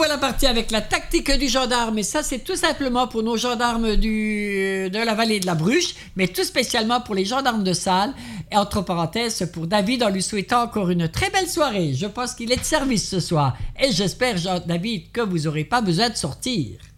voilà parti avec la tactique du gendarme. Et ça, c'est tout simplement pour nos gendarmes de la vallée de la Bruche, mais tout spécialement pour les gendarmes de Salles. Et entre parenthèses, pour David, en lui souhaitant encore une très belle soirée. Je pense qu'il est de service ce soir. Et j'espère, David, que vous n'aurez pas besoin de sortir.